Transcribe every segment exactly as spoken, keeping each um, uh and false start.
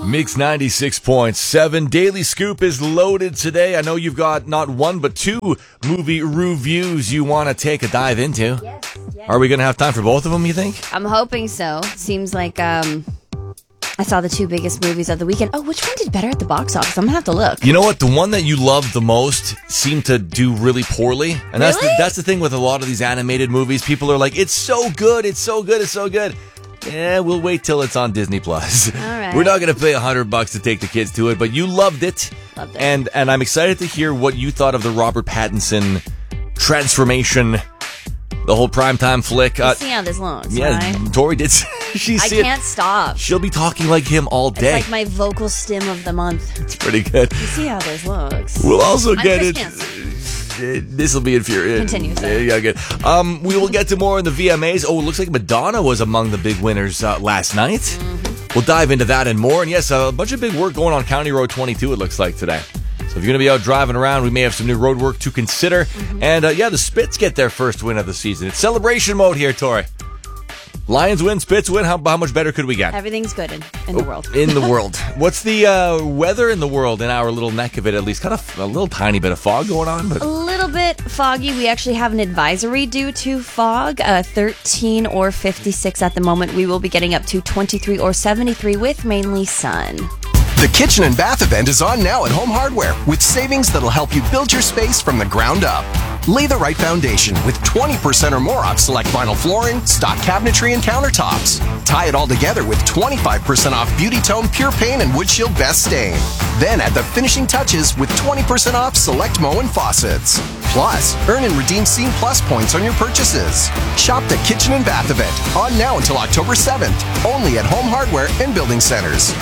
Mix ninety-six point seven. Daily Scoop is loaded today. I know you've got not one, but two movie reviews you want to take a dive into. Yes, yes. Are we going to have time for both of them, you think? I'm hoping so. Seems like um, I saw the two biggest movies of the weekend. Oh, which one did better at the box office? I'm going to have to look. You know what? The one that you loved the most seemed to do really poorly. And that's Really? the, that's the thing with a lot of these animated movies. People are like, it's so good, it's so good, it's so good. Yeah, we'll wait till it's on Disney Plus. All right. We're not going to pay a hundred bucks to take the kids to it, but you loved it. Loved it. And and I'm excited to hear what you thought of the Robert Pattinson transformation, the whole primetime flick. We'll Uh, see how this looks, yeah, right? Tori did. She's I can't stop. She'll be talking like him all It's day. like my vocal stim of the month. It's pretty good. You see how this looks. We'll also I'm get Chris it. Hansen. This will be infuriating. Continue, sir. Yeah, good. Um, we will get to more in the V M As. Oh, it looks like Madonna was among the big winners uh, last night. Mm-hmm. We'll dive into that and more. And yes, a bunch of big work going on County Road twenty-two, it looks like, today. So if you're going to be out driving around, we may have some new road work to consider. Mm-hmm. And uh, yeah, the Spits get their first win of the season. It's celebration mode here, Tori. Lions win, Spits win. How, how much better could we get? Everything's good in, in the world. In the world. What's the uh, weather in the world in our little neck of it, at least? Kind of a little tiny bit of fog going on. But A little bit foggy. We actually have an advisory due to fog. Uh, thirteen or fifty-six at the moment. We will be getting up to twenty-three or seventy-three with mainly sun. The Kitchen and Bath event is on now at Home Hardware with savings that'll help you build your space from the ground up. Lay the right foundation with twenty percent or more off select vinyl flooring, stock cabinetry, and countertops. Tie it all together with twenty-five percent off Beauty Tone Pure Paint and Wood Shield Best Stain. Then add the finishing touches with twenty percent off select Moen and faucets. Plus, earn and redeem Scene Plus points on your purchases. Shop the Kitchen and Bath event on now until October seventh, only at Home Hardware and Building Centers.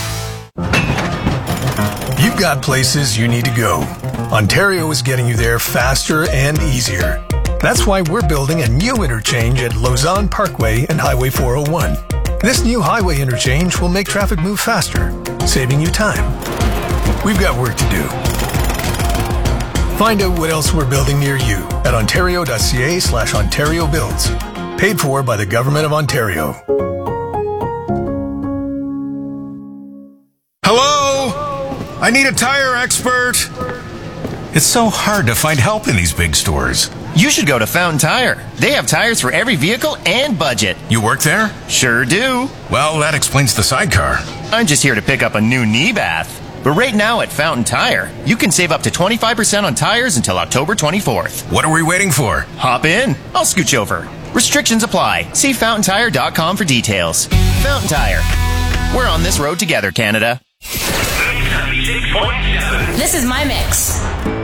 You've got places you need to go. Ontario is getting you there faster and easier. That's why we're building a new interchange at Lausanne Parkway and Highway four oh one. This new highway interchange will make traffic move faster, saving you time. We've got work to do. Find out what else we're building near you at ontario.ca slash Ontario Builds. Paid for by the Government of Ontario. Hello? I need a tire expert. It's so hard to find help in these big stores. You should go to Fountain Tire. They have tires for every vehicle and budget. You work there? Sure do. Well, that explains the sidecar. I'm just here to pick up a new knee bath. But right now at Fountain Tire, you can save up to twenty-five percent on tires until October twenty-fourth. What are we waiting for? Hop in. I'll scooch over. Restrictions apply. See fountain tire dot com for details. Fountain Tire. We're on this road together, Canada. This is my mix.